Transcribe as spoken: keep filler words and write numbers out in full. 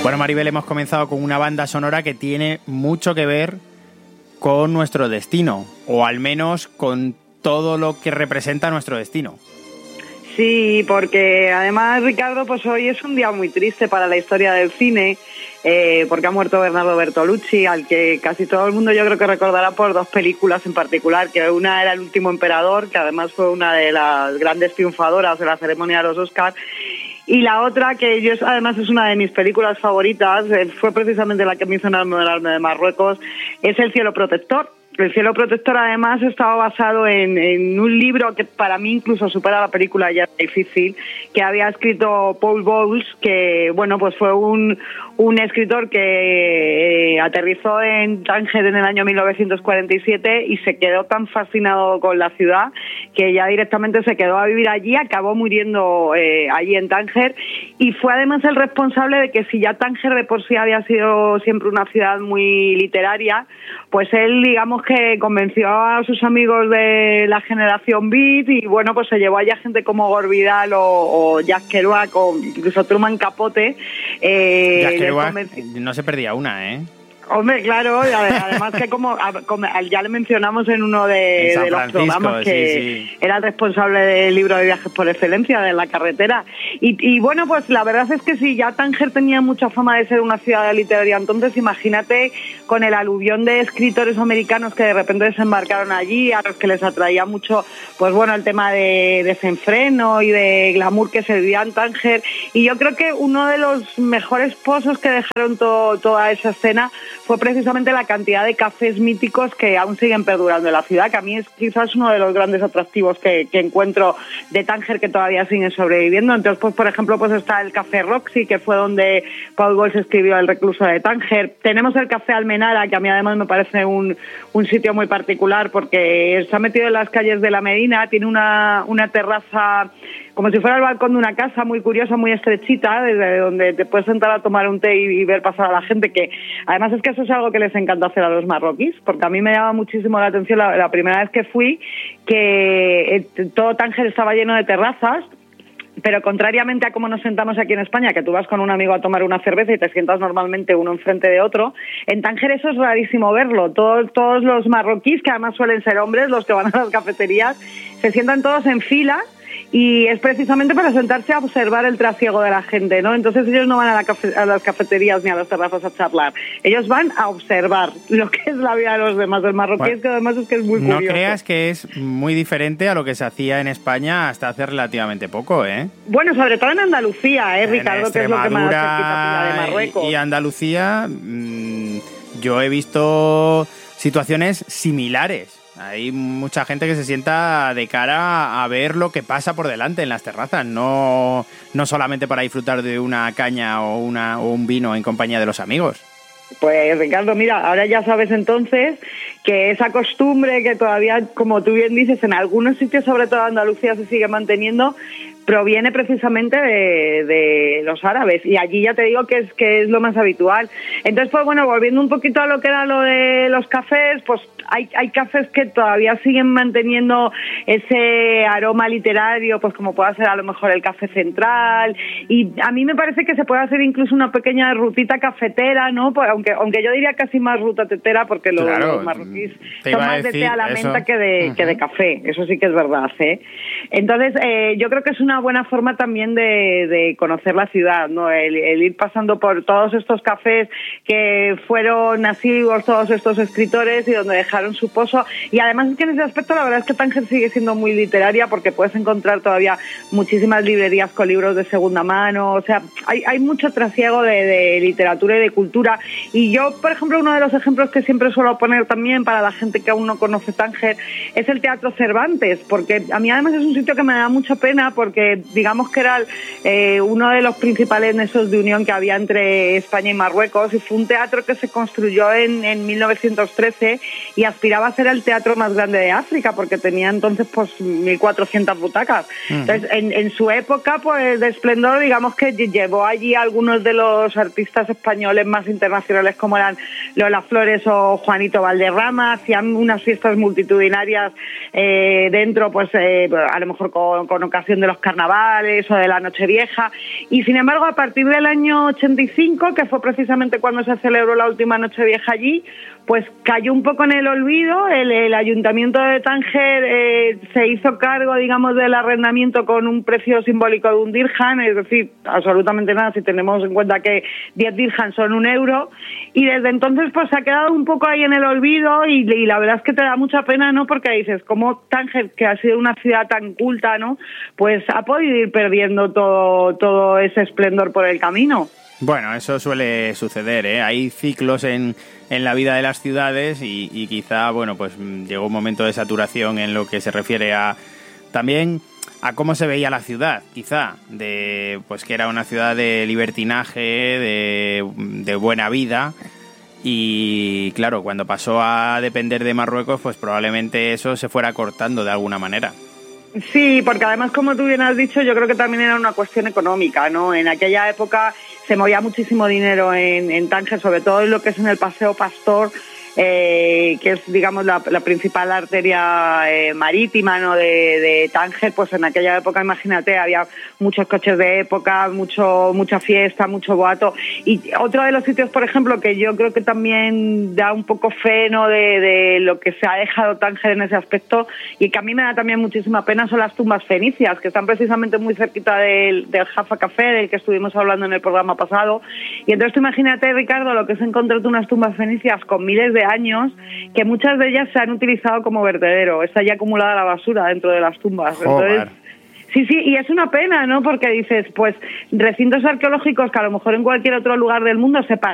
Bueno, Maribel, hemos comenzado con una banda sonora que tiene mucho que ver con nuestro destino, o al menos con todo lo que representa nuestro destino. Sí, porque además, Ricardo, pues hoy es un día muy triste para la historia del cine, eh, porque ha muerto Bernardo Bertolucci, al que casi todo el mundo yo creo que recordará por dos películas en particular, que una era El último emperador, que además fue una de las grandes triunfadoras de la ceremonia de los Oscars, y la otra, que yo además es una de mis películas favoritas, eh, fue precisamente la que me hizo enamorarme de Marruecos, es El cielo protector. El cielo protector además estaba basado en, en un libro que para mí incluso supera la película, ya es difícil, que había escrito Paul Bowles, que bueno, pues fue un, un escritor que eh, aterrizó en Tánger en el año mil novecientos cuarenta y siete y se quedó tan fascinado con la ciudad que ya directamente se quedó a vivir allí, acabó muriendo eh, allí en Tánger, y fue además el responsable de que, si ya Tánger de por sí había sido siempre una ciudad muy literaria, pues él, digamos que convenció a sus amigos de la generación Beat, y bueno, pues se llevó allá gente como Gore Vidal o, o Jack Kerouac o incluso Truman Capote. Eh, Jack Kerouac no se perdía una, ¿eh? Hombre, claro, además que como, como ya le mencionamos en uno de, en de los programas que sí, sí. era el responsable del libro de viajes por excelencia de la carretera. Y, y bueno, pues la verdad es que sí, ya Tánger tenía mucha fama de ser una ciudad literaria, entonces imagínate con el aluvión de escritores americanos que de repente desembarcaron allí, a los que les atraía mucho, pues bueno, el tema de desenfreno y de glamour que se vivía en Tánger. Y yo creo que uno de los mejores pozos que dejaron to, toda esa escena fue precisamente la cantidad de cafés míticos que aún siguen perdurando en la ciudad, que a mí es quizás uno de los grandes atractivos que, que encuentro de Tánger, que todavía siguen sobreviviendo. Entonces, pues por ejemplo, pues está el Café Roxy, que fue donde Paul Bowles escribió El recluso de Tánger. Tenemos el Café Almenara, que a mí además me parece un, un sitio muy particular porque se ha metido en las calles de la Medina, tiene una, una terraza como si fuera el balcón de una casa, muy curiosa, muy estrechita, desde donde te puedes sentar a tomar un té y, y ver pasar a la gente, que además es que eso es algo que les encanta hacer a los marroquíes, porque a mí me llama muchísimo la atención la, la primera vez que fui, que eh, todo Tánger estaba lleno de terrazas, pero contrariamente a cómo nos sentamos aquí en España, que tú vas con un amigo a tomar una cerveza y te sientas normalmente uno enfrente de otro, en Tánger eso es rarísimo verlo. Todos, todos los marroquíes, que además suelen ser hombres, los que van a las cafeterías, se sientan todos en fila, y es precisamente para sentarse a observar el trasiego de la gente, ¿no? Entonces ellos no van a, la cafe, a las cafeterías ni a las terrazas a charlar, ellos van a observar lo que es la vida de los demás. El marroquí, bueno, es que además es que es muy no curioso. No creas que es muy diferente a lo que se hacía en España hasta hace relativamente poco, ¿eh? Bueno, sobre todo en Andalucía, ¿eh, Ricardo? Que es lo que más cerquita de Marruecos. Y Andalucía, mmm, yo he visto situaciones similares. Hay mucha gente que se sienta de cara a ver lo que pasa por delante en las terrazas, no, no solamente para disfrutar de una caña o, una, o un vino en compañía de los amigos. Pues Ricardo, mira, ahora ya sabes entonces que esa costumbre que todavía, como tú bien dices, en algunos sitios, sobre todo Andalucía, se sigue manteniendo, proviene precisamente de, de los árabes, y allí ya te digo que es que es lo más habitual. Entonces, pues bueno, volviendo un poquito a lo que era lo de los cafés, pues hay, hay cafés que todavía siguen manteniendo ese aroma literario, pues como pueda ser a lo mejor el Café Central, y a mí me parece que se puede hacer incluso una pequeña rutita cafetera, ¿no? Pues, aunque aunque yo diría casi más ruta tetera, porque los, claro, los marroquíes son más de té a la eso. menta que de, uh-huh. que de café, eso sí que es verdad, ¿eh? Entonces, eh, yo creo que es una buena forma también de, de conocer la ciudad, ¿no? El, el ir pasando por todos estos cafés que fueron nacidos, todos estos escritores, y donde dejaron su pozo. Y además es que en ese aspecto la verdad es que Tánger sigue siendo muy literaria, porque puedes encontrar todavía muchísimas librerías con libros de segunda mano, o sea, hay, hay mucho trasiego de, de literatura y de cultura. Y yo, por ejemplo, uno de los ejemplos que siempre suelo poner también para la gente que aún no conoce Tánger es el Teatro Cervantes, porque a mí además es un sitio que me da mucha pena, porque digamos que era eh, uno de los principales nexos de unión que había entre España y Marruecos, y fue un teatro que se construyó en, en mil novecientos trece y aspiraba a ser el teatro más grande de África, porque tenía entonces pues mil cuatrocientas butacas. Uh-huh. Entonces, en, en su época pues de esplendor, digamos que llevó allí a algunos de los artistas españoles más internacionales, como eran Lola Flores o Juanito Valderrama, hacían unas fiestas multitudinarias eh, dentro, pues eh, a lo mejor con, con ocasión de los carnavales o de la Nochevieja, y sin Sin embargo, a partir del año ochenta y cinco, que fue precisamente cuando se celebró la última Nochevieja allí, pues cayó un poco en el olvido. El, el Ayuntamiento de Tánger eh, se hizo cargo, digamos, del arrendamiento con un precio simbólico de un dirham, es decir, absolutamente nada si tenemos en cuenta que diez dirhams son un euro, y desde entonces pues se ha quedado un poco ahí en el olvido y, y la verdad es que te da mucha pena, ¿no? Porque dices, como Tánger, que ha sido una ciudad tan culta, ¿no? Pues ha podido ir perdiendo todo, todo ese esplendor por el camino. Bueno, eso suele suceder, ¿eh? Hay ciclos en, en la vida de las ciudades y, y quizá, bueno, pues llegó un momento de saturación en lo que se refiere a también a cómo se veía la ciudad, quizá, de pues que era una ciudad de libertinaje, de, de buena vida. Y claro, cuando pasó a depender de Marruecos, pues probablemente eso se fuera cortando de alguna manera. Sí, porque además, como tú bien has dicho, yo creo que también era una cuestión económica, ¿no? En aquella época se movía muchísimo dinero en, en Tánger, sobre todo en lo que es en el Paseo Pastor, eh, que es, digamos, la, la principal arteria eh, marítima, ¿no? de, de Tánger. Pues en aquella época, imagínate, había muchos coches de época, mucho mucha fiesta, mucho boato. Y otro de los sitios, por ejemplo, que yo creo que también da un poco fe, ¿no? de, de lo que se ha dejado Tánger en ese aspecto, y que a mí me da también muchísima pena, son las tumbas fenicias, que están precisamente muy cerquita del, del Jaffa Café, del que estuvimos hablando en el programa pasado. Y entonces tú imagínate, Ricardo, lo que es encontrarte unas tumbas fenicias con miles de años, que muchas de ellas se han utilizado como vertedero. Está ya acumulada la basura dentro de las tumbas. Joder. Entonces, sí, sí, y es una pena, ¿no? Porque dices, pues, recintos arqueológicos que a lo mejor en cualquier otro lugar del mundo se pagan